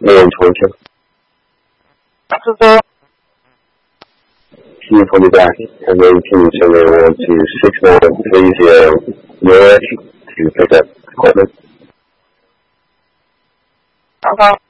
922. Can you call me back? And then can you send everyone to 6930 North to pick up equipment? Okay.